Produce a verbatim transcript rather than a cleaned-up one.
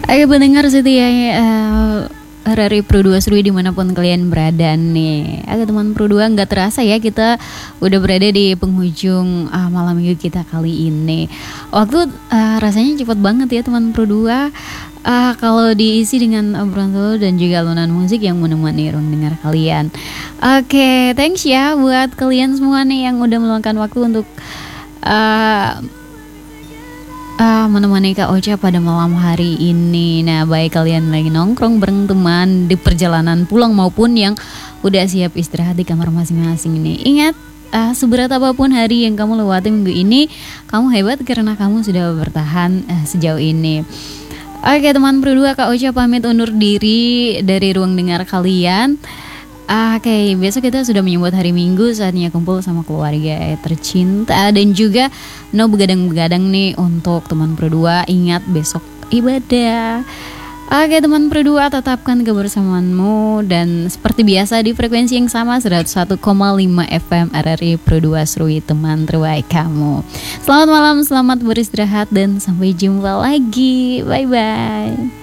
Ayo pendengar setia uh, Rari Pro dua Seru dimanapun kalian berada nih. Agak teman Pro dua, nggak terasa ya kita udah berada di penghujung uh, malam minggu kita kali ini. Waktu uh, rasanya cepat banget ya teman Pro dua. Uh, kalau diisi dengan obrolan solo dan juga alunan musik yang menemani ruang dengar kalian. Oke, okay, thanks ya buat kalian semua nih yang udah meluangkan waktu untuk uh, Uh, menemani Kak Ocha pada malam hari ini. Nah, baik kalian lagi nongkrong bareng teman di perjalanan pulang maupun yang udah siap istirahat di kamar masing-masing nih. Ingat, uh, seberat apapun hari yang kamu lewati minggu ini, kamu hebat karena kamu sudah bertahan uh, sejauh ini. Oke teman berdua, Kak Ocha pamit undur diri dari ruang dengar kalian. Oke, okay, besok kita sudah menyambut hari Minggu, saatnya kumpul sama keluarga tercinta. Dan juga no begadang-begadang nih untuk teman berdua. Ingat besok ibadah. Oke okay, teman berdua, tetapkan kebersamaanmu. Dan seperti biasa di frekuensi yang sama seratus satu koma lima F M R R I Pro dua Seru, teman terbaik kamu. Selamat malam, selamat beristirahat, dan sampai jumpa lagi. Bye-bye.